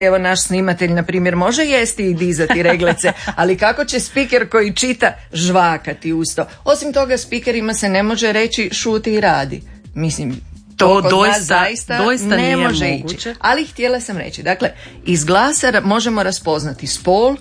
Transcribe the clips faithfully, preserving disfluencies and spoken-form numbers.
Evo, naš snimatelj, na primjer, može jesti i dizati reglice, ali kako će spiker koji čita žvakati usto? Osim toga, spikerima se ne može reći šuti i radi. Mislim, to doista, zaista doista ne nije može moguće. Ići. Ali htjela sam reći, dakle, iz glasa možemo raspoznati spol,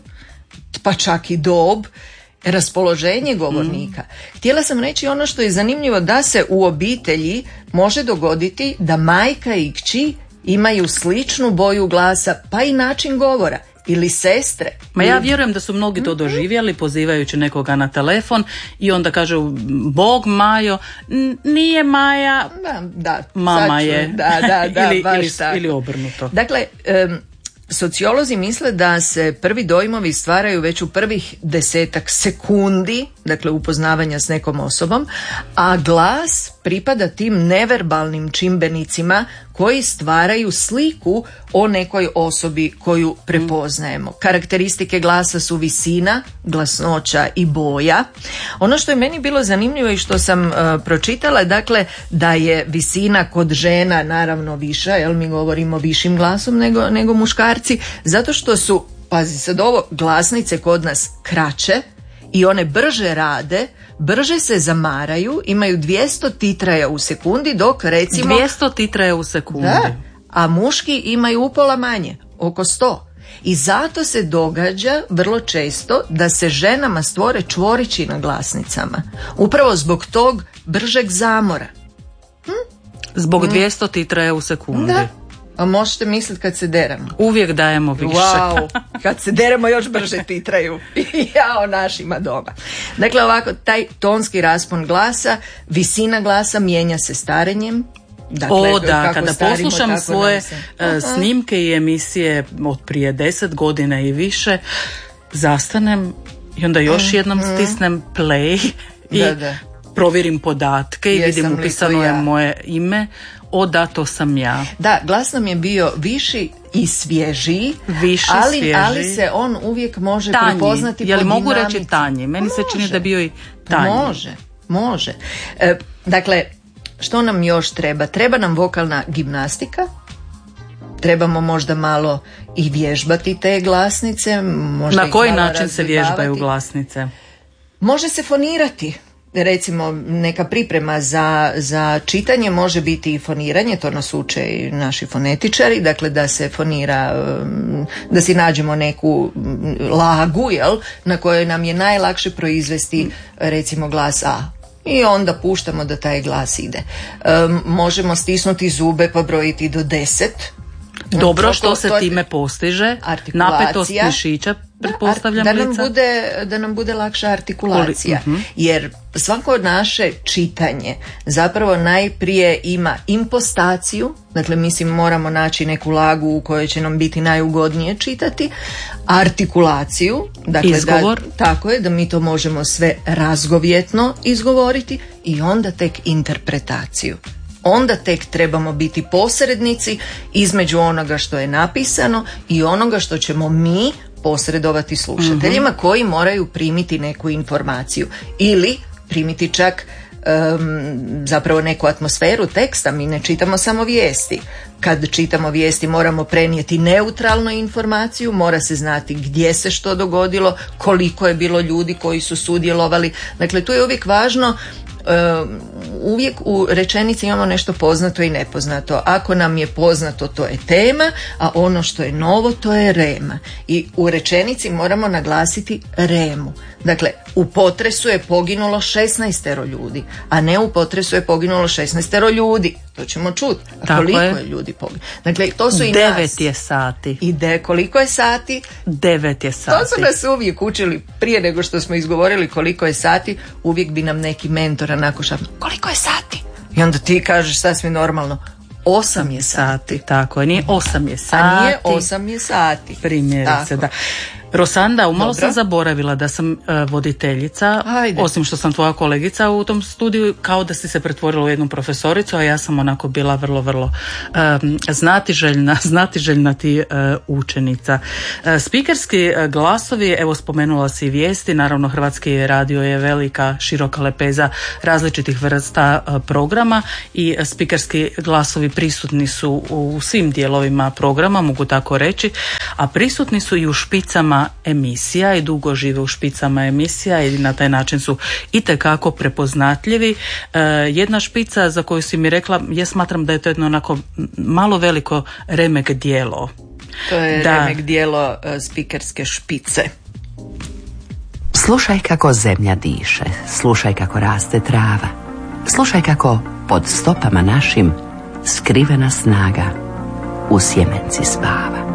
pa čak i dob, raspoloženje govornika. Mm. Htjela sam reći ono što je zanimljivo, da se u obitelji može dogoditi da majka i kći imaju sličnu boju glasa, pa i način govora, ili sestre. Ma ja vjerujem da su mnogi to doživjeli pozivajući nekoga na telefon i onda kažu, Bog Majo, nije Maja, da, da, mama je. Da, da, da, ili, baš ili, tako. ili obrnuto. Dakle, um, sociolozi misle da se prvi dojmovi stvaraju već u prvih desetak sekundi, dakle upoznavanja s nekom osobom, a glas pripada tim neverbalnim čimbenicima koji stvaraju sliku o nekoj osobi koju prepoznajemo. Karakteristike glasa su visina, glasnoća i boja. Ono što je meni bilo zanimljivo i što sam uh, pročitala, dakle, da je visina kod žena naravno viša, jer mi govorimo višim glasom nego, nego muškarci, zato što su, pazi sad ovo, glasnice kod nas kraće i one brže rade, brže se zamaraju, imaju dvjesto titraja u sekundi, dok recimo... dvjesto titraja u sekundi. Da, a muški imaju upola manje, oko sto. I zato se događa vrlo često da se ženama stvore čvorići na glasnicama. Upravo zbog tog bržeg zamora. Hm? Zbog hm. dvjesto titraja u sekundi. Da. A možete misliti kad se deramo. Uvijek dajemo više. Wow, kad se deremo još brže titraju. Jao našima doma. Dakle, ovako, taj tonski raspon glasa, visina glasa mijenja se starenjem. Dakle, o da, kada starimo, poslušam svoje se... snimke i emisije od prije deset godina i više, zastanem i onda još jednom stisnem play i da, da. provjerim podatke i Jesam vidim upisano ja. je moje ime. O da, to sam ja. Da, glas nam je bio viši i svježiji, Viši, ali, svježiji. ali se on uvijek može tanji. prepoznati po Je li dinamici. mogu reći tanji? Meni može. se čini da je bio i tanji. Može, može. E, dakle, što nam još treba? Treba nam vokalna gimnastika, trebamo možda malo i vježbati te glasnice. Možda Na koji način razvijavati. se vježbaju glasnice? Može se fonirati. Recimo, neka priprema za, za čitanje može biti i foniranje, to nas uče i naši fonetičari, dakle da se fonira, da si nađemo neku lagu, jel, na kojoj nam je najlakše proizvesti recimo glas A. I onda puštamo da taj glas ide. Um, možemo stisnuti zube pa brojiti do deset. Dobro, to, što to, se to time postiže? Artikulacija. Napetost mišića, pretpostavljam, da, da, nam lica. bude, da nam bude lakša artikulacija. Uh-huh. Jer svako naše čitanje zapravo najprije ima impostaciju, dakle mislim moramo naći neku lagu u kojoj će nam biti najugodnije čitati, artikulaciju, dakle izgovor. Da, tako je, da mi to možemo sve razgovjetno izgovoriti i onda tek interpretaciju. Onda tek trebamo biti posrednici između onoga što je napisano i onoga što ćemo mi posredovati slušateljima, mm-hmm. koji moraju primiti neku informaciju ili primiti čak um, zapravo neku atmosferu teksta. Mi ne čitamo samo vijesti. Kad čitamo vijesti moramo prenijeti neutralnu informaciju, mora se znati gdje se što dogodilo, koliko je bilo ljudi koji su sudjelovali. Dakle, tu je uvijek važno. Uh, uvijek u rečenici imamo nešto poznato i nepoznato. Ako nam je poznato, to je tema, a ono što je novo, to je rema. I u rečenici moramo naglasiti remu. Dakle, u potresu je poginulo šesnaestero ljudi, a ne u potresu je poginulo šesnaestero ljudi. To ćemo čuti. A tako koliko je, je ljudi poginulo? Dakle, to su i Devet nas. je sati. I de, koliko je sati? Devet je sati. To su nas uvijek učili prije nego što smo izgovorili koliko je sati. Uvijek bi nam neki mentor onako šapnuo, koliko je sati? I onda ti kažeš sasvim normalno, osam je sati. Tako je, nije osam je sati. A nije osam je sati. Primjerice, da. Rosanda, umalo Dobro. sam zaboravila da sam uh, voditeljica. Ajde. Osim što sam tvoja kolegica u tom studiju, kao da si se pretvorila u jednu profesoricu, a ja sam onako bila vrlo, vrlo um, znatiželjna, znatiželjna ti uh, učenica. Uh, spikerski uh, glasovi, evo spomenula si i vijesti, naravno Hrvatski radio je velika, široka lepeza različitih vrsta uh, programa i uh, spikerski glasovi prisutni su u svim dijelovima programa, mogu tako reći, a prisutni su i u špicama emisija i dugo žive u špicama emisija i na taj način su itekako prepoznatljivi. E, jedna špica za koju si mi rekla, ja smatram da je to jedno onako malo veliko remek djelo. To je da. remek djelo uh, spikerske špice. Slušaj kako zemlja diše, slušaj kako raste trava, slušaj kako pod stopama našim skrivena snaga u sjemenci spava.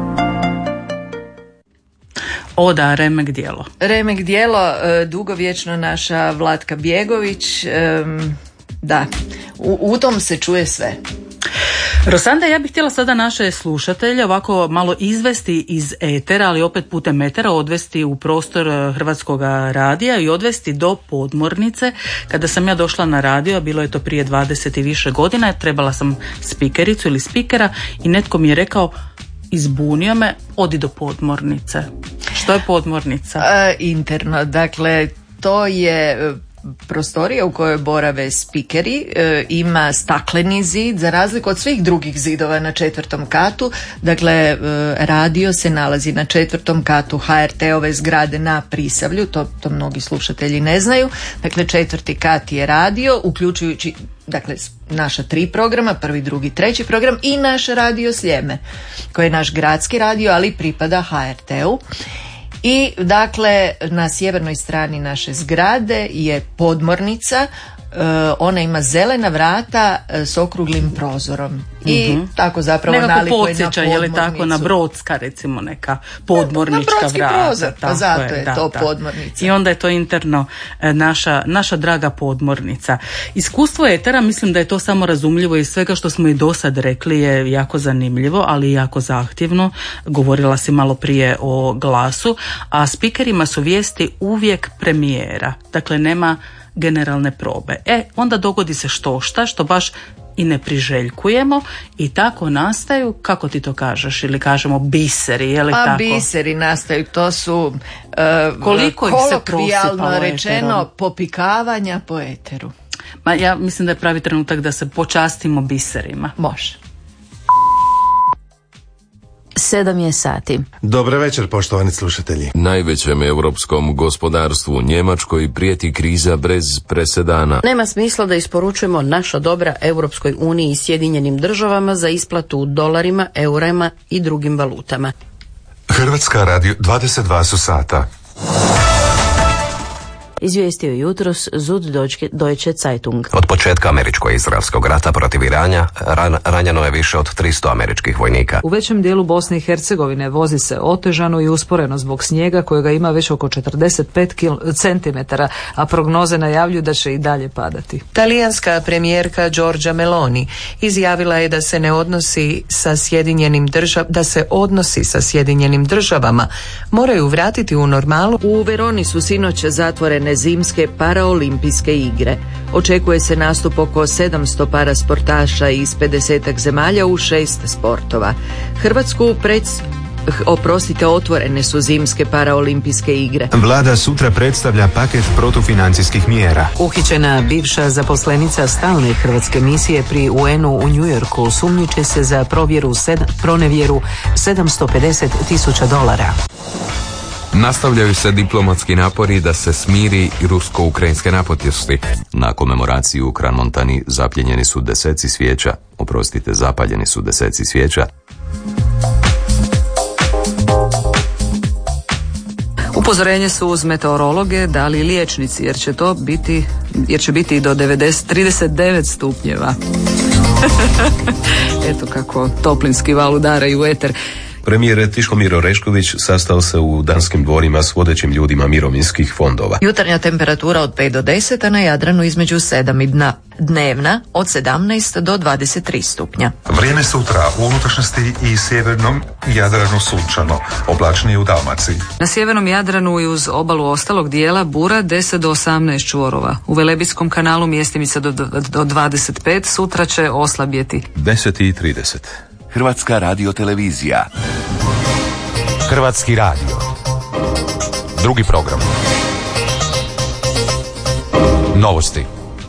O da, remek djelo. Remek djelo, uh, dugovječno naša Vlatka Bjegović, um, da, u, u tom se čuje sve. Rosanda, ja bih htjela sada naše slušatelje ovako malo izvesti iz etera, ali opet putem etera odvesti u prostor Hrvatskog radija i odvesti do podmornice. Kada sam ja došla na radio, a bilo je to prije dvadeset i više godina, trebala sam spikericu ili spikera i netko mi je rekao, izbunio me, odi do podmornice. Što je podmornica? E, interno, dakle, to je prostorija u kojoj borave spikeri, e, ima stakleni zid za razliku od svih drugih zidova na četvrtom katu. Dakle, e, radio se nalazi na četvrtom katu ha er te-ove zgrade na Prisavlju, to, to mnogi slušatelji ne znaju. Dakle, četvrti kat je radio, uključujući dakle naša tri programa, prvi, drugi, treći program i naš radio Sljeme, koji je naš gradski radio, ali pripada ha er te-u. I dakle na sjevernoj strani naše zgrade je podmornica, e, ona ima zelena vrata e, s okruglim prozorom i mm-hmm. tako zapravo nalikuje na podmornicu. Je li tako na brodska recimo neka podmornička na brodski vrata. Prozor, pa zato je, je da, to da. podmornica. I onda je to interno e, naša, naša draga podmornica. Iskustvo etera, mislim da je to samo razumljivo iz svega što smo i do sad rekli je jako zanimljivo, ali i jako zahtjevno. Govorila si malo prije o glasu, a spikerima su vijesti uvijek premijera. Dakle, nema generalne probe. E, onda dogodi se što šta, što baš i ne priželjkujemo i tako nastaju, kako ti to kažeš, ili kažemo biseri, je li A tako? biseri nastaju, to su uh, koliko ih se kolokvijalno rečeno eterom? popikavanja po eteru. Ma ja mislim da je pravi trenutak da se počastimo biserima. Može. Sedam je sati. Dobar večer, poštovani slušatelji. Najvećem europskom gospodarstvu Njemačkoj prijeti kriza bez presedana. Nema smisla da isporučujemo naša dobra Europskoj uniji i Sjedinjenim državama za isplatu u dolarima, eurima i drugim valutama. Hrvatska radio, dvadeset dva su sata. Izvijestio jutros Zud Deutsche Zeitung. Od početka američko-izraelskog rata protiv Irana ran, ranjeno je više od tristo američkih vojnika. U većem dijelu Bosne i Hercegovine vozi se otežano i usporeno zbog snijega kojega ima već oko četrdeset pet centimetara, a prognoze najavljuju da će i dalje padati. Talijanska premijerka Giorgia Meloni izjavila je da se ne odnosi sa Sjedinjenim držav, da se odnosi sa Sjedinjenim državama moraju vratiti u normalu. U Veroni su sinoć zatvorene zimske paraolimpijske igre. Očekuje se nastup oko sedamsto parasportaša iz pedesetak zemalja u šest sportova. Hrvatsku pred... Oprostite, otvorene su zimske paraolimpijske igre. Vlada sutra predstavlja paket protufinancijskih mjera. Uhićena bivša zaposlenica stalne hrvatske misije pri u en u u New Yorku sumnjiče se za provjeru sed... pronevjeru sedamsto pedeset tisuća dolara. Nastavljaju se diplomatski napori da se smiri rusko-ukrajinske napetosti. Na komemoraciji u Kranmontani zapljenjeni su deseci svijeća, oprostite, zapaljeni su deseci svijeća. Upozorenje su uz meteorologe dali liječnici, jer će to biti, jer će biti do devedeset, trideset devet stupnjeva. Eto kako toplinski val udaraju u eter. Premijer Tihomir Orešković sastao se u Danskim dvorima s vodećim ljudima mirovinskih fondova. Jutarnja temperatura od pet do deset, a na Jadranu između sedam i dna. dnevna od sedamnaest do dvadeset tri stupnja. Vrijeme sutra u unutrašnjosti i sjevernom Jadranu sunčano, oblačnije u Dalmaciji. Na sjevernom Jadranu i uz obalu ostalog dijela bura deset do osamnaest čvorova. U Velebitskom kanalu mjestimica do, do dvadeset pet, sutra će oslabjeti. deset i trideset. Hrvatska radiotelevizija. Hrvatski radio. Drugi program. Novosti.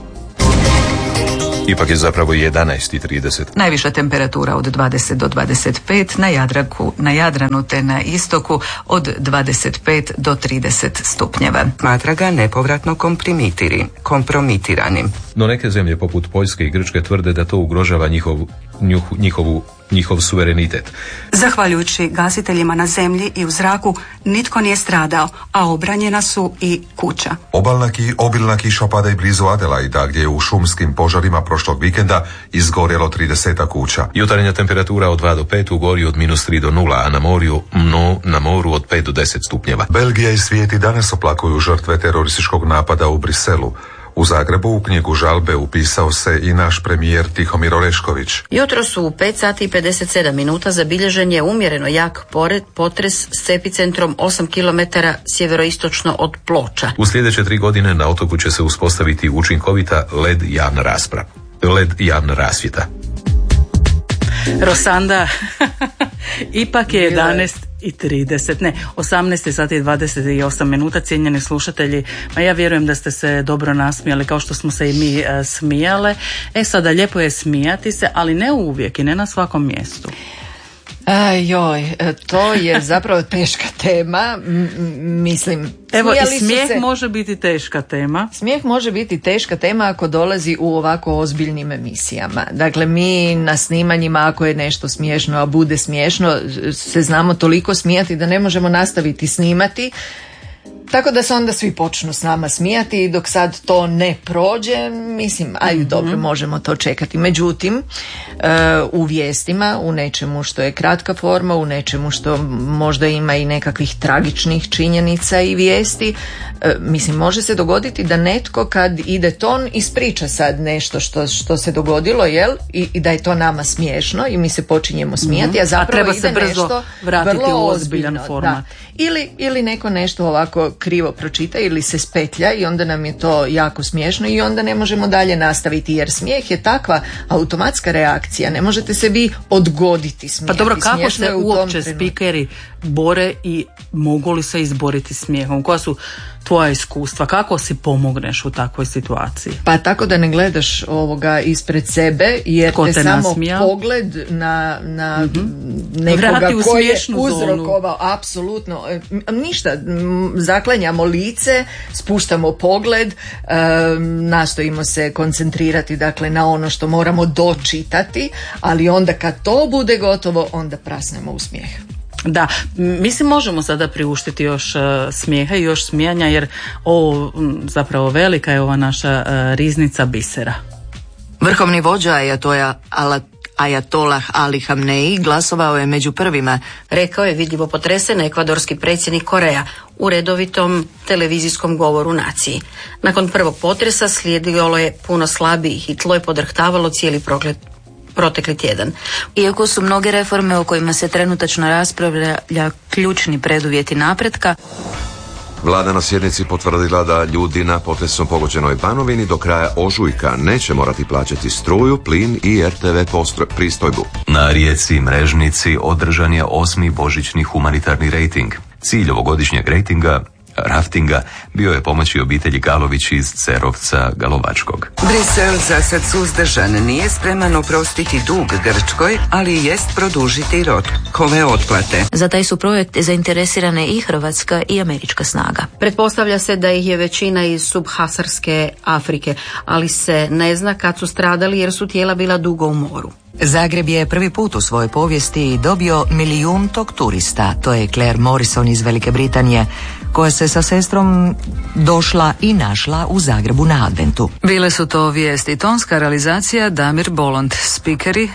Ipak je zapravo jedanaest i trideset. Najviša temperatura od dvadeset do dvadeset pet, na Jadraku, na Jadranu te na istoku od dvadeset pet do trideset stupnjeva. Smatra ga nepovratno kompromitiri, kompromitiranim. No neke zemlje poput Poljske i Grčke tvrde da to ugrožava njihov, njuh, njihovu, njihov suverenitet. Zahvaljujući gasiteljima na zemlji i u zraku nitko nije stradao, a obranjena su i kuća. Obalna ki, obilna kiša pada i blizu Adelaida, gdje je u šumskim požarima prošlog vikenda izgorjelo trideset kuća. Jutarnja temperatura od dva do pet, u gori od minus tri do nula, a na morju, no, na moru od pet do deset stupnjeva. Belgija i svijet i danas oplakuju žrtve terorističkog napada u Briselu. U Zagrebu u knjigu žalbe upisao se i naš premijer Tihomir Orešković. Jutro su u pet sati i pedeset sedam minuta zabilježen je umjereno jak pored potres s epicentrom osam kilometara sjeveroistočno od Ploča. U sljedeće tri godine na otoku će se uspostaviti učinkovita led javna rasprava. led javna rasvjeta. Rosanda, ipak je jedanaest i trideset, ne, osamnaest sati i dvadeset osam minuta, cijenjeni slušatelji, ma ja vjerujem da ste se dobro nasmijali kao što smo se i mi e, smijale. E sada, lijepo je smijati se, ali ne uvijek i ne na svakom mjestu. Joj, to je zapravo teška tema, M- mislim... Evo, i smijeh se... može biti teška tema. Smijeh može biti teška tema ako dolazi u ovako ozbiljnim emisijama. Dakle, mi na snimanjima, ako je nešto smiješno, a bude smiješno, se znamo toliko smijati da ne možemo nastaviti snimati. Tako da se onda svi počnu s nama smijati i dok sad to ne prođe, mislim, ajde, dobro, možemo to čekati. Međutim, u vijestima, u nečemu što je kratka forma, u nečemu što možda ima i nekakvih tragičnih činjenica i vijesti, mislim, može se dogoditi da netko kad ide ton ispriča sad nešto što, što se dogodilo, jel? I, i da je to nama smiješno i mi se počinjemo smijati, a zapravo a treba ide se brzo nešto vratiti vrlo u ozbiljan ozbiljno, format. da. Ili, ili neko nešto ovako krivo pročita ili se spetlja i onda nam je to jako smiješno i onda ne možemo dalje nastaviti, jer smijeh je takva automatska reakcija, ne možete se vi odgoditi smijeti. Pa dobro, kako Smiješno se je u uopće tom spikeri bore i mogu li se izboriti smijehom? Koja su tvoja iskustva? Kako si pomogneš u takvoj situaciji? Pa tako da ne gledaš ovoga ispred sebe, jer Ko te, te samo nasmijao? pogled na, na Mm-hmm. nekoga Vrati u ko je smiješnu uzrokovao, apsolutno, ništa, m, zaklanjamo lice, spuštamo pogled, um, nastojimo se koncentrirati dakle na ono što moramo dočitati, ali onda kad to bude gotovo, onda prasnemo u smijeh. Da, mislim možemo sada priuštiti još uh, smijeha i još smijanja, jer ovo zapravo velika je ova naša uh, riznica bisera. Vrhovni vođa Ajatoja Ala Ajatolah Ali Hamnei glasovao je među prvima, Rekao je vidljivo potresen ekvadorski predsjednik Koreja u redovitom televizijskom govoru naciji. Nakon prvog potresa slijedilo je puno slabijih i tlo je podrhtavalo cijeli progled protekli tjedan. Iako su mnoge reforme o kojima se trenutačno raspravlja ključni preduvjeti napretka, Vlada na sjednici potvrdila da ljudi na potresom pogođenoj Banovini do kraja ožujka neće morati plaćati struju, plin i er te ve postro- pristojbu. Na rijeci Mrežnici održan je osmi božićni humanitarni rejting. Cilj ovogodišnjeg rejtinga, raftinga, bio je pomoći obitelji Galović iz Cerovca Galovačkog. Brisel za sad suzdržan, nije spreman oprostiti dug Grčkoj, ali jest produžiti rokove otplate. za taj su projekt zainteresirane i hrvatska i američka snaga. Pretpostavlja se da ih je većina iz subsaharske Afrike, ali se ne zna kad su stradali jer su tijela bila dugo u moru. Zagreb je prvi put u svojoj povijesti dobio milijuntog turista. To je Claire Morrison iz Velike Britanije, koja se sa sestrom došla i našla u Zagrebu na adventu. Bile su to vijesti. Tonska realizacija Damir Bolond, spikeri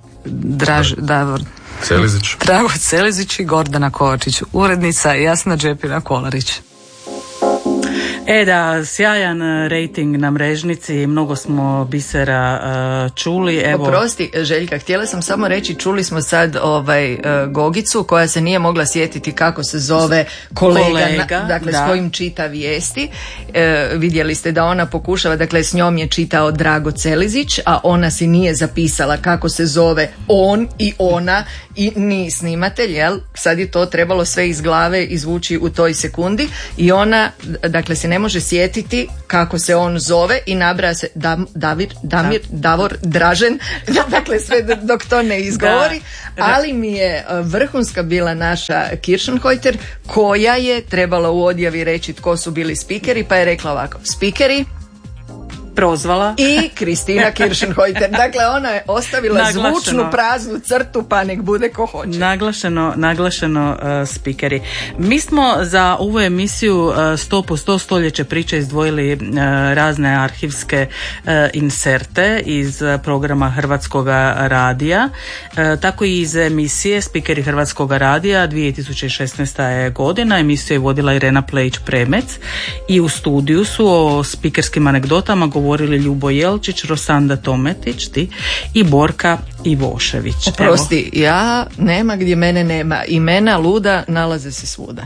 Draž, Davor Celizić, Drago Celizić i Gordana Kovačić, urednica Jasna Džepina Kolarić. E da, sjajan rating na mrežnici, mnogo smo bisera uh, čuli. Evo. Oprosti, Željka, htjela sam samo reći, čuli smo sad ovaj, uh, Gogicu koja se nije mogla sjetiti kako se zove kolega, kolega na, dakle da. s kojim čita vijesti. Uh, vidjeli ste da ona pokušava, dakle s njom je čitao Drago Celizić, a ona si nije zapisala kako se zove on i ona i ni snimatelj, jel? Sad je to trebalo sve iz glave izvući u toj sekundi i ona, dakle, se ne može sjetiti kako se on zove i nabraja se Dam, Davir, Damir, Davor, Dražen, dakle sve dok to ne izgovori, da. Ali mi je vrhunska bila naša Kiršenhojter koja je trebala u odjavi reći tko su bili spikeri, pa je rekla ovako: spikeri prozvala i Kristina Kiršenhojter. Dakle, ona je ostavila zvučnu praznu crtu, pa nek bude ko hoće. Naglašeno, naglašeno uh, spikeri. Mi smo za ovu emisiju uh, sto po sto stoljeće priče izdvojili uh, razne arhivske uh, inserte iz uh, programa Hrvatskog radija, uh, tako i iz emisije Spikeri Hrvatskog radija. dvije tisuće šesnaesta je godina, emisiju je vodila Irena Plejić-Premec i u studiju su o spikerskim anegdotama govorili Ljubo Jelčić, Rosanda Tometić ti i Borka Ivošević. Oprosti, Evo. ja nema gdje mene nema. Imena luda nalaze se svuda.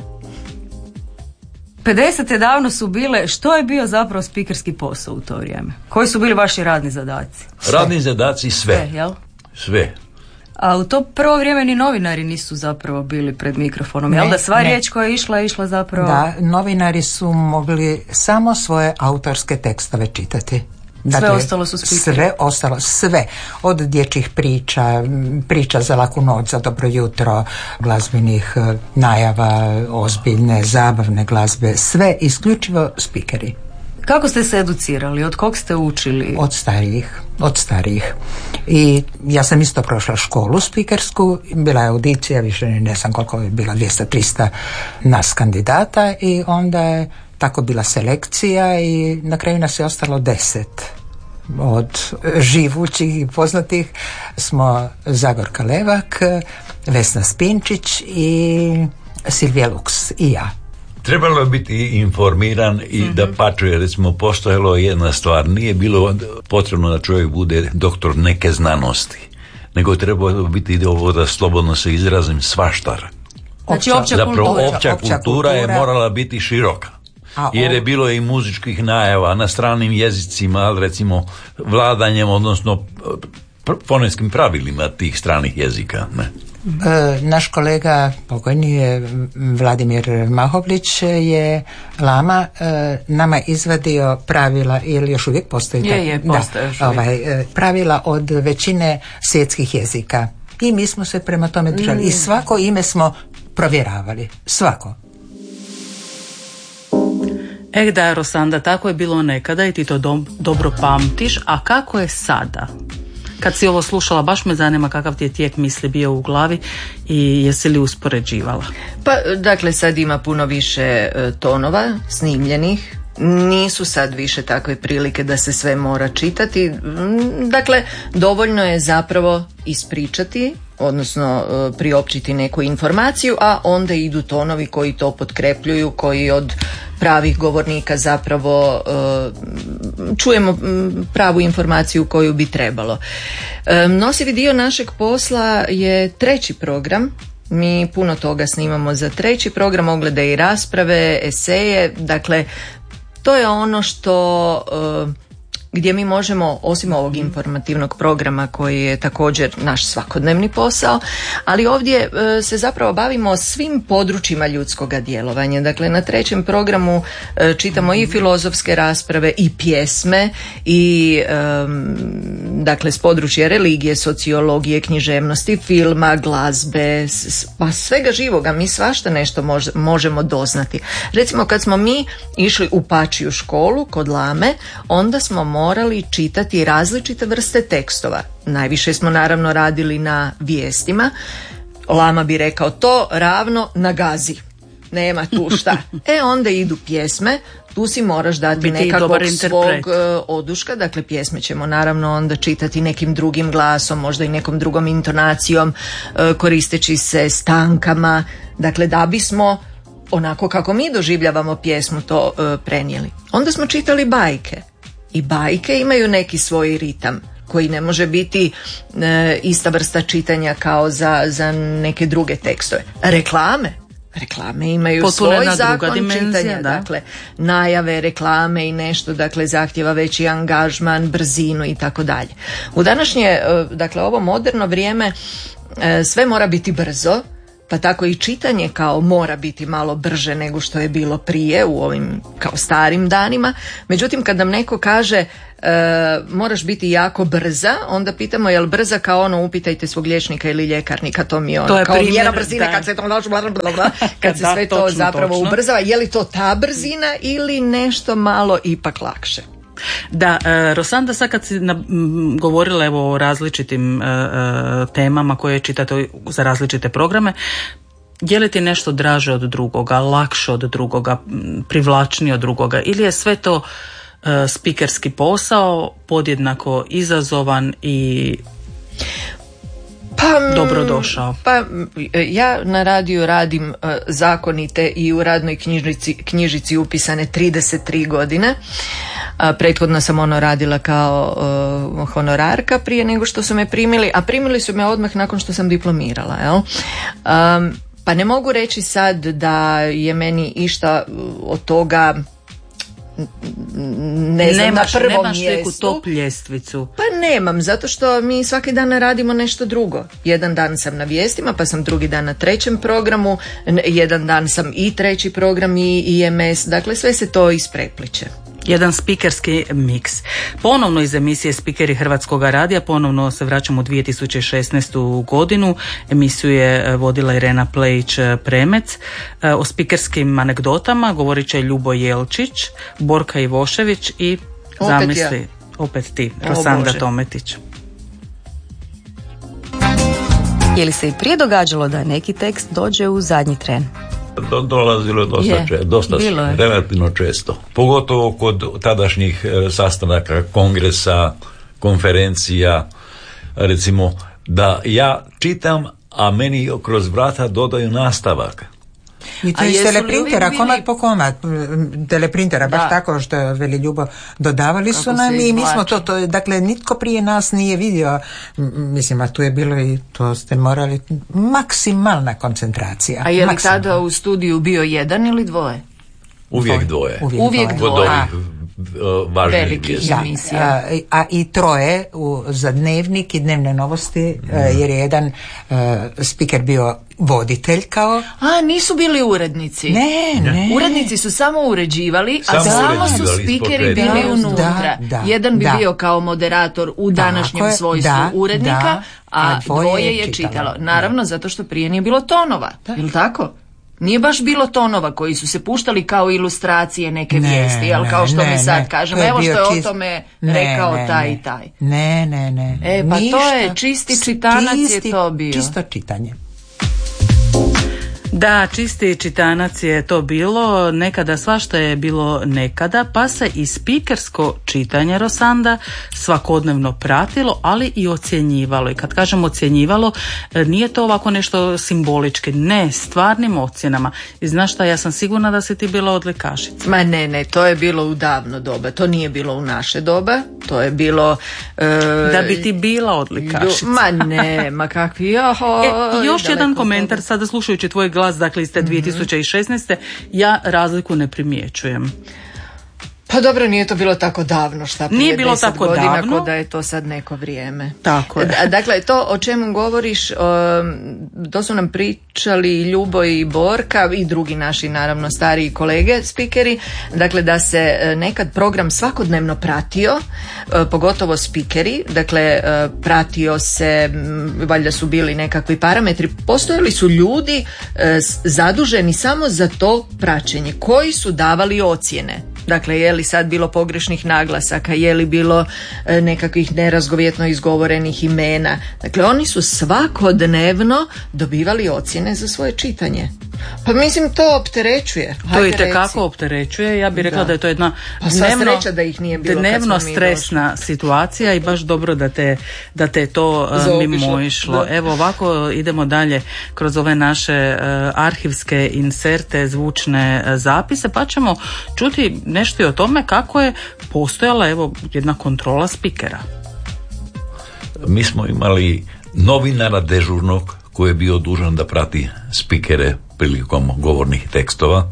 pedesete davno su bile. Što je bio zapravo spikerski posao u to vrijeme? Koji su bili vaši radni zadaci? Sve. Radni zadaci sve. Sve, jel? Sve. A u to prvo vrijeme ni novinari nisu zapravo bili pred mikrofonom, ne, jel da sva ne. riječ koja je išla, je išla zapravo... Da, novinari su mogli samo svoje autorske tekstove čitati. Dakle, sve ostalo su spikeri. Sve ostalo, sve. Od dječjih priča, priča za laku noć, za dobro jutro, glazbenih najava, ozbiljne, zabavne glazbe, sve isključivo spikeri. Kako ste se educirali? Od kog ste učili? Od starijih, od starijih. I ja sam isto prošla školu spikersku, bila je audicija, više ne znam koliko je bila, dvjesto tristo nas kandidata i onda je tako bila selekcija i na kraju nas je ostalo deset. Od živućih i poznatih smo Zagorka Levak, Vesna Spinčić i Silvija Luks i ja. Trebalo je biti informiran i mm-hmm. da pače, recimo, postojalo jedna stvar, nije bilo potrebno da čovjek bude doktor neke znanosti, nego je trebalo biti ovo da slobodno se izrazim svaštar. Znači opća Zapravo, kultura. opća kultura, kultura je morala biti široka. A jer je bilo i muzičkih najava na stranim jezicima, ali recimo vladanjem, odnosno fonetskim pravilima tih stranih jezika, ne? E, naš kolega pokojni je Vladimir Mahoblić je Lama e, nama izvadio pravila, ili još uvijek postoji je, je, postoji, da, ovaj, e, pravila od većine svjetskih jezika i mi smo se prema tome držali mm. i svako ime smo provjeravali, svako. E da, Rosanda, tako je bilo nekada i ti to do, dobro pamtiš, a kako je sada? Kad si ovo slušala, baš me zanima kakav ti je tijek misli bio u glavi i jesi li uspoređivala? Pa, dakle, sad ima puno više tonova snimljenih. Nisu sad više takve prilike da se sve mora čitati. Dakle, dovoljno je zapravo ispričati, odnosno priopćiti neku informaciju, a onda idu tonovi koji to potkrepljuju, koji od pravih govornika zapravo čujemo pravu informaciju koju bi trebalo. Nosivi dio našeg posla je treći program. Mi puno toga snimamo za treći program, oglede i rasprave, eseje, dakle to je ono što gdje mi možemo, osim ovog informativnog programa koji je također naš svakodnevni posao, ali ovdje se zapravo bavimo svim područjima ljudskoga djelovanja. Dakle, na trećem programu čitamo i filozofske rasprave i pjesme i um, dakle s područja religije, sociologije, književnosti, filma, glazbe, pa svega živoga. Mi svašta nešto mož, možemo doznati. Recimo, kad smo mi išli u Pačiju školu kod Lame, onda smo morali čitati različite vrste tekstova. Najviše smo naravno radili na vijestima. Lama bi rekao to ravno na gazi. Nema tu šta. E onda idu pjesme, tu si moraš dati biti nekakvog svog oduška, dakle pjesme ćemo naravno onda čitati nekim drugim glasom, možda i nekom drugom intonacijom, koristeći se stankama, dakle da bismo onako kako mi doživljavamo pjesmu to e, prenijeli. Onda smo čitali bajke i bajke imaju neki svoj ritam koji ne može biti e, ista vrsta čitanja kao za, za neke druge tekstove. Reklame Reklame imaju potpuno svoj zakon druga dimenzija, čitanja, da. dakle najave, reklame i nešto, dakle zahtjeva veći angažman, brzinu i tako dalje. U današnje, dakle ovo moderno vrijeme sve mora biti brzo, pa tako i čitanje kao mora biti malo brže nego što je bilo prije u ovim kao starim danima. Međutim, kad nam neko kaže e, moraš biti jako brza, onda pitamo je li brza kao ono upitajte svog liječnika ili ljekarnika, to mi je ono to je kao primjer, mjera brzine da. kad se to kad se Da, sve to točno, zapravo točno. ubrzava, je li to ta brzina ili nešto malo ipak lakše? Da, e, Rosanda, sad kad si na, m, govorila evo o različitim e, e, temama koje čitate za različite programe, je li ti nešto draže od drugoga, lakše od drugoga, m, privlačnije od drugoga, ili je sve to e, spikerski posao podjednako izazovan i Pa, dobrodošao? Pa ja na radiju radim uh, zakonite i u radnoj knjižici, knjižici upisane trideset tri godine. Uh, prethodno sam ono radila kao uh, honorarka prije nego što su me primili, a primili su me odmah nakon što sam diplomirala. Jel? Um, pa ne mogu reći sad da je meni išta od toga ne znam, nemaš, na prvom nemaš neku mjestu. top ljestvicu. Pa nemam, zato što mi svaki dan radimo nešto drugo. Jedan dan sam na vijestima, pa sam drugi dan na trećem programu, jedan dan sam i treći program i I M S, dakle sve se to isprepliče. Jedan spikerski miks. Ponovno iz emisije Spikeri Hrvatskoga radija, ponovno se vraćamo u dvije tisuće šesnaestu godinu. Emisiju je vodila Irena Plejić-Premec. O spikerskim anegdotama govorit će Ljubo Jelčić, Borka Ivošević i Opet zamisli, ja. opet ti, O, Rosanda Bože. Tometić. Je li se i prije događalo da neki tekst dođe u zadnji tren? Do, dolazilo je dosta, Je, če, dosta bilo je. relativno često. Pogotovo kod tadašnjih e, sastanaka, kongresa, konferencija, recimo da ja čitam, a meni kroz vrata dodaju nastavak. I to A iz jesu li teleprintera, uvijek komad bili- po komad, m, teleprintera, baš Da. tako što je veli Ljubo, dodavali su Kako nam se i mi smo izvlači. to, to, dakle, nitko prije nas nije vidio, m, mislim, a tu je bilo i to ste morali, maksimalna koncentracija. A je li maksimalna. tada u studiju bio jedan ili dvoje? Uvijek dvoje. Uvijek Uvijek dvoje. Kod dvoje. ovih e, važnijih Velikih. vijesti. Da, emisija. a, a i troje u, za dnevnik i dnevne novosti, e, jer je jedan e, spiker bio voditelj kao. A, nisu bili urednici. Ne, ne. Urednici su samo uređivali, a Samo samo su uređivali, spikeri ispod bili reda. unutra. Da, da, Jedan bi da. bio kao moderator u današnjem Tako je, svojstvu da, urednika, da, a a dvoje dvoje je je čitalo. čitalo. Naravno, zato što prije nije bilo tonova. Je li tako? Nije baš bilo tonova koji su se puštali kao ilustracije neke Ne, vijesti, ali kao što ne, mi sad ne. kažemo, To je evo što bio je o čist- tome Ne, rekao ne, taj ne. i taj. Ne, ne, ne. E, pa to Ništa. je čisti čitanac je Čisti- to bio. Čisto čitanje. Da, čisti čitanac je to bilo, nekada svašta je bilo nekada, pa se i spikersko čitanje, Rosanda, svakodnevno pratilo, ali i ocjenjivalo. I kad kažem ocjenjivalo, nije to ovako nešto simbolički, ne, stvarnim ocjenama. I znaš šta, ja sam sigurna da si ti bila odlikašica. Ma ne, ne, to je bilo u davno doba, to nije bilo u naše doba, to je bilo... e, Da bi ti bila odlikašica. Ma ne, ma kakvi, joho, E, još jedan daleko komentar, sada slušajući tvoj glas, dakle iz te dvije tisuće šesnaeste. Ja razliku ne primjećujem. Pa dobro, nije to bilo tako davno, šta prije Nije bilo deset tako godina, davno. ko da je to sad neko vrijeme. Tako je. Da- Dakle, to o čemu govoriš, um, to su nam pričali i Ljubo i Borka i drugi naši, naravno, stariji kolege, spikeri, dakle da se e, nekad program svakodnevno pratio, e, pogotovo spikeri, dakle e, pratio se, m, valjda su bili nekakvi parametri, postojali su ljudi e, s- zaduženi samo za to praćenje, koji su davali ocjene. Dakle, je li sad bilo pogrešnih naglasaka, je li bilo e, nekakvih nerazgovjetno izgovorenih imena. Dakle, oni su svakodnevno dobivali ocjene za svoje čitanje. Pa mislim to opterećuje. To Hajde i tekako reci. opterećuje. Ja bih rekla da. Da. da je to jedna Pa sva dnevno, sreća da ih nije bilo kad dnevno smo mi stresna došli. situacija i baš dobro da te, da te to uh, Zaobišlo. mimo išlo. Da. Evo ovako idemo dalje kroz ove naše uh, arhivske inserte, zvučne uh, zapise, pa ćemo čuti nešto i o tome kako je postojala evo jedna kontrola spikera. Mi smo imali novinara dežurnog koji je bio dužan da prati spikere prilikom govornih tekstova.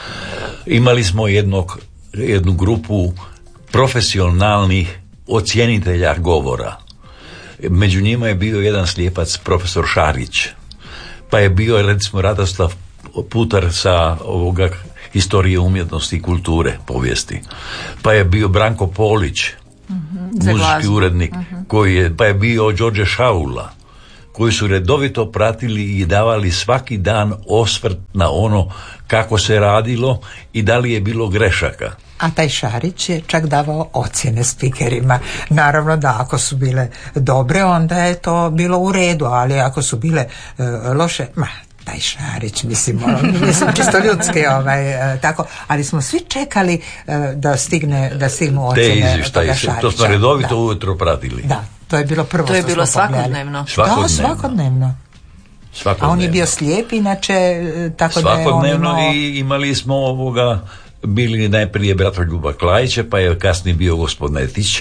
Imali smo jednog, jednu grupu profesionalnih ocjenitelja govora. Među njima je bio jedan slijepac, profesor Šarić, pa je bio recimo Radoslav Putar sa ovoga historije umjetnosti i kulture, povijesti, pa je bio Branko Polić, Mm-hmm. muzički urednik, uh-huh. koji je, pa je bio Đorđe Šaula, koji su redovito pratili i davali svaki dan osvrt na ono kako se radilo i da li je bilo grešaka. A taj Šarić je čak davao ocjene spikerima. Naravno da ako su bile dobre, onda je to bilo u redu, ali ako su bile uh, loše, ma, taj Šarić, mislim, mislim čisto ljudski, ovaj, uh, tako, ali smo svi čekali uh, da stigne, da stignu ocjene toga Šarića. To smo redovito da. ujutro pratili. Da, to je bilo prvo. To je što bilo smo svakodnevno. Svakodnevno. Da, svakodnevno. Svakodnevno. A on je bio slijep, inače, tako da je on svakodnevno imao... i imali smo ovoga, bili najprije brato Ljuba Klajiće, pa je kasnije bio gospod Netić,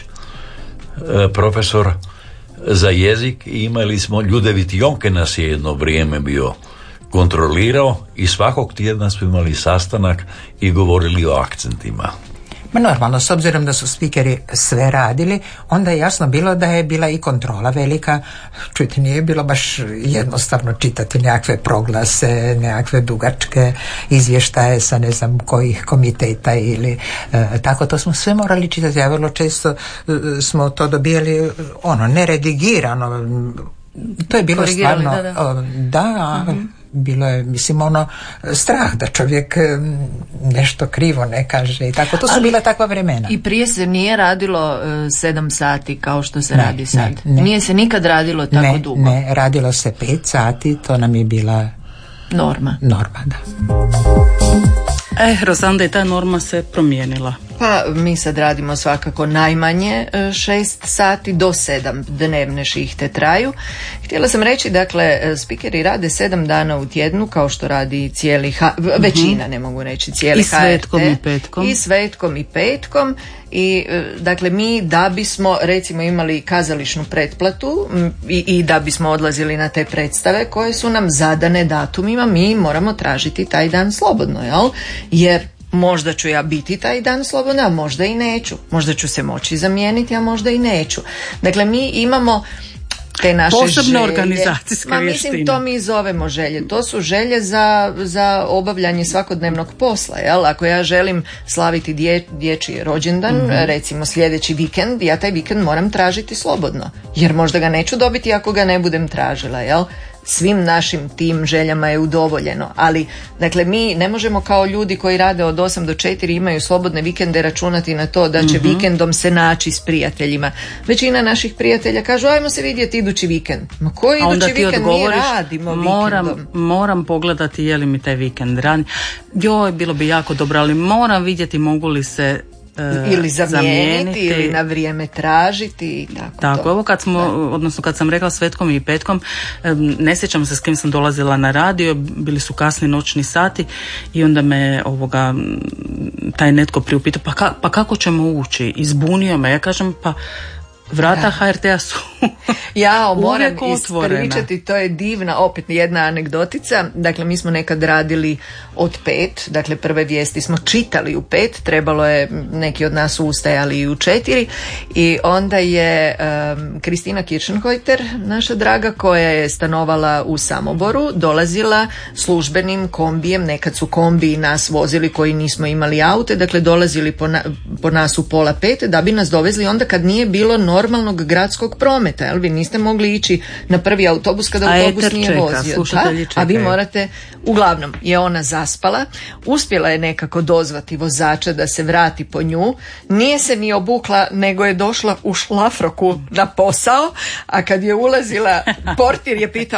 profesor za jezik, i imali smo Ljudevit Jonke nas je jedno vrijeme bio kontrolirao i svakog tjedna smo imali sastanak i govorili o akcentima. Ma normalno, s obzirom da su spikeri sve radili, onda je jasno bilo da je bila i kontrola velika. Čujte, nije bilo baš jednostavno čitati nekakve proglase, nekakve dugačke izvještaje sa ne znam kojih komiteta ili e, tako, to smo sve morali čitati. Ja vrlo često e, smo to dobijali ono, neredigirano. To je bilo stvarno, da, da. da uh-huh. bilo je, mislim, ono, strah da čovjek nešto krivo ne kaže i tako, to su ali bila takva vremena. I prije se nije radilo uh, sedam sati kao što se ne, radi sad. Ne, ne. Nije se nikad radilo tako ne, dugo. Ne, radilo se pet sati, to nam je bila norma. Norma, da. E, Rosanda, i ta norma se promijenila. Pa mi sad radimo svakako najmanje šest sati do sedam dnevne šihte traju. Htjela sam reći, dakle, spikeri rade sedam dana u tjednu kao što radi cijeli, ha- većina, uh-huh. ne mogu reći cijeli I svetkom H R T, i petkom. I svetkom i petkom. I dakle mi da bismo recimo imali kazališnu pretplatu i, i da bismo odlazili na te predstave koje su nam zadane datumima, mi moramo tražiti taj dan slobodno, jel? Jer možda ću ja biti taj dan slobodna, a možda i neću. Možda ću se moći zamijeniti, a možda i neću. Dakle, mi imamo te naše posebne želje. Organizacijske Ma, vještine. mislim, to mi zovemo želje. To su želje za, za obavljanje svakodnevnog posla. Jel? Ako ja želim slaviti dje, dječji rođendan, mm-hmm. recimo sljedeći vikend, ja taj vikend moram tražiti slobodno. Jer možda ga neću dobiti ako ga ne budem tražila, jel? Svim našim tim željama je udovoljeno, ali dakle mi ne možemo kao ljudi koji rade od osam do četiri imaju slobodne vikende računati na to da će mm-hmm. vikendom se naći s prijateljima. Većina naših prijatelja kažu ajmo se vidjeti idući vikend. Ma koji idući vikend mi radimo moram, vikendom? Moram pogledati je li mi taj vikend rani. Joj, bilo bi jako dobro, ali moram vidjeti mogu li se ili zamijeniti ili na vrijeme tražiti i tako. Tako, ovo kad smo, da. odnosno kad sam rekla svetkom i petkom, ne sjećam se s kim sam dolazila na radio, bili su kasni noćni sati i onda me ovoga taj netko priupitao, pa, ka, pa kako ćemo ući? Izbunio me, ja kažem pa vrata ja. H R T-a su ja moram ispričati, to je divna, opet jedna anegdotica. Dakle, mi smo nekad radili od pet, dakle prve vijesti smo čitali u pet, trebalo je, neki od nas ustajali i u četiri, i onda je um, Kristina Kirchenhojter, naša draga, koja je stanovala u Samoboru, dolazila službenim kombijem, nekad su kombiji nas vozili koji nismo imali aute, dakle dolazili po, na, po nas u pola pet da bi nas dovezli onda kad nije bilo normalnog gradskog prometa, jel? Vi niste mogli ići na prvi autobus kada a autobus nije čeka, vozio. Da? A vi morate, uglavnom je ona zaspala, uspjela je nekako dozvati vozača da se vrati po nju, nije se ni obukla, nego je došla u šlafroku na posao, a kad je ulazila, portir je pitao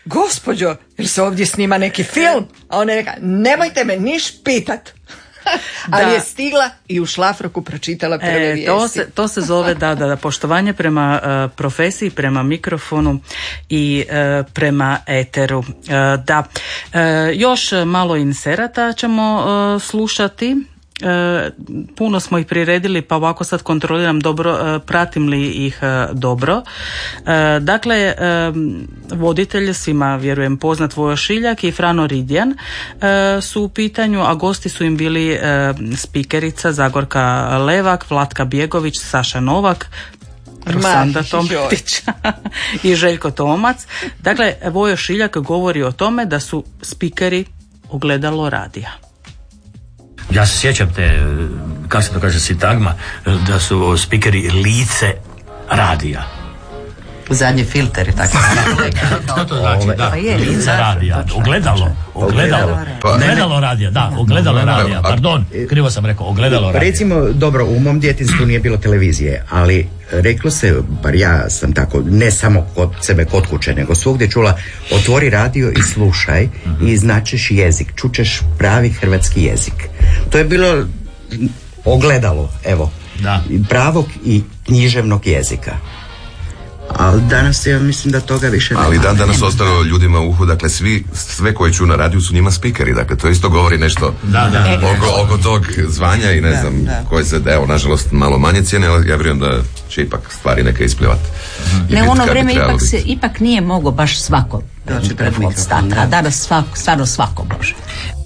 gospođo, jel se ovdje snima neki film? A ona je rekla, nemojte me niš pitat. Ali je stigla i u šlafroku pročitala prve e, vijesti. To se, to se zove da, da, da poštovanje prema uh, profesiji, prema mikrofonu i uh, prema eteru. Uh, da, uh, još malo inserata ćemo uh, slušati. E, puno smo ih priredili, pa ovako sad kontroliram dobro, e, pratim li ih e, dobro. E, dakle, e, voditelj, svima vjerujem poznat, Vojo Šiljak i Frano Ridjan e, su u pitanju, a gosti su im bili e, spikerica Zagorka Levak, Vlatka Bjegović, Saša Novak, Rosanda Tometić i Željko Tomac. Dakle, Vojo Šiljak govori o tome da su spikeri ogledalo radija. Ja se sjećam te, kako se to kaže, sintagma, da su spikeri lice radija. Zadnji filter je tako. Što to znači? Da, lice radija. Ogledalo. Ogledalo. Ogledalo radija, da, ogledalo radija. Pardon, krivo sam rekao, ogledalo radija. Recimo, dobro, u mom djetinjstvu nije bilo televizije, ali reklo se, bar ja sam tako, ne samo kod sebe kod kuće, nego svugdje čula, otvori radio i slušaj i značeš jezik, čučeš pravi hrvatski jezik. To je bilo ogledalo, evo, da. Pravog i književnog jezika. Ali danas ja mislim da toga više nema. Ali dan danas ostalo ljudima u uhu, dakle svi, sve koji ču na radiju su njima spikeri, dakle to isto govori nešto da, da. Oko, oko tog zvanja i ne da, znam da. Koje se, evo, nažalost malo manje cijene, ali ja vjerujem da će ipak stvari neke isplivati. Ne, u ono vrijeme ipak, se, ipak nije mogo baš svako doći pred stata, a danas svako, stvarno svako može.